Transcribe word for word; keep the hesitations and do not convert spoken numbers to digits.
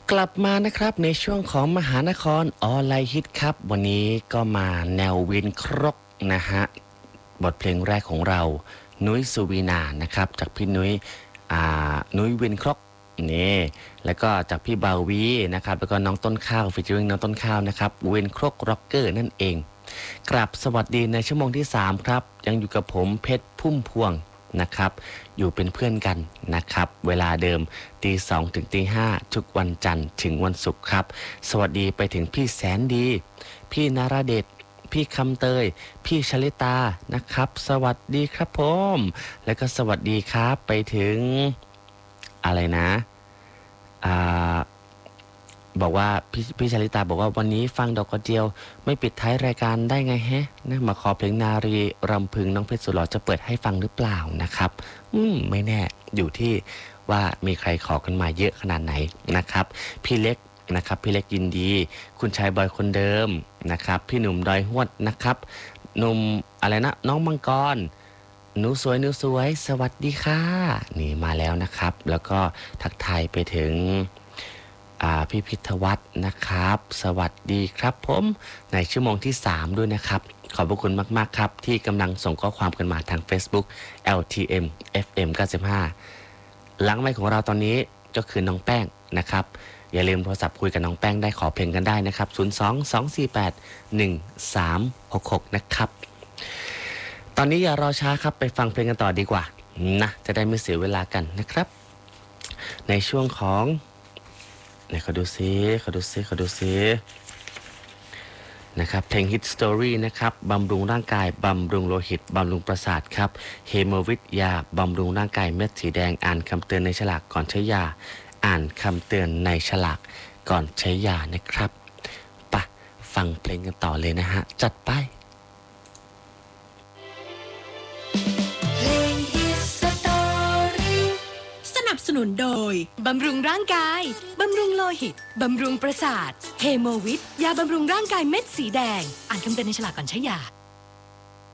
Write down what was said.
กลับมานะครับในช่วงของมหานครออนไลน์ฮิตครับวันนี้ก็มาแนววินครกนะฮะบทเพลงแรกของเรานุ้ยสุวีนานะครับจากพี่นุ้ยอ่านุ้ยวินครกนี่แล้วก็จากพี่บาวีนะครับแล้วก็น้องต้นข้าวฟิชเชอริงน้องต้นข้าวนะครับวินครกร็อกเกอร์นั่นเองกลับสวัสดีในชั่วโมงที่สามครับยังอยู่กับผมเพชรพุ่มพวงนะครับอยู่เป็นเพื่อนกันนะครับเวลาเดิมตีสองถึงตีห้าทุกวันจันทร์ถึงวันศุกร์ครับสวัสดีไปถึงพี่แสนดีพี่นาราเดชพี่คำเตยพี่ชลิตานะครับสวัสดีครับผมแล้วก็สวัสดีครับไปถึงอะไรนะอ่าบอกว่าพี่พี่ชลิตาบอกว่าวันนี้ฟังดอกกระเจียวไม่ปิดท้ายรายการได้ไงแฮะนะมาขอเพลงนารีรำพึงน้องเพชรสุดหล่อจะเปิดให้ฟังหรือเปล่านะครับอืมไม่แน่อยู่ที่ว่ามีใครขอกันมาเยอะขนาดไหนนะครับพี่เล็กนะครับพี่เล็กยินดีคุณชายบอยคนเดิมนะครับพี่หนุ่มดอยหวดนะครับหนุ่มอะไรนะน้องมังกรหนูสวยหนูสวยสวัสดีค่ะนี่มาแล้วนะครับแล้วก็ทักทายไปถึงพี่พิทวัฒน์นะครับสวัสดีครับผมในชั่วโมงที่สามด้วยนะครับขอบพระคุณมากๆครับที่กำลังส่งข้อความกันมาทาง Facebook แอล ที เอ็ม เอฟ เอ็ม เก้าสิบห้าหลังไมค์ของเราตอนนี้ก็คือน้องแป้งนะครับอย่าลืมโทรศัพท์คุยกับน้องแป้งได้ขอเพลงกันได้นะครับศูนย์ สอง สอง สี่ แปด หนึ่ง สาม หก หกนะครับตอนนี้อย่ารอช้าครับไปฟังเพลงกันต่อดีกว่านะจะได้ไม่เสียเวลากันนะครับในช่วงของไหนขอดูซิขอดูซิขอดูซินะครับเพลงฮิตสตอรี่นะครับบำรุงร่างกายบำรุงโลหิตบำรุงประสาทครับเฮโมวิทยาบำรุงร่างกายเม็ดสีแดงอ่านคำเตือนในฉลากก่อนใช้ยาอ่านคำเตือนในฉลากก่อนใช้ยานะครับไปฟังเพลงกันต่อเลยนะฮะจัดไปสนุนโดยบำรุงร่างกายบำรุงโลหิตบำรุงประสาทเฮโมวิทยาบำรุงร่างกายเม็ดสีแดงอ่านคำเตือนในฉลากก่อนใช้ยา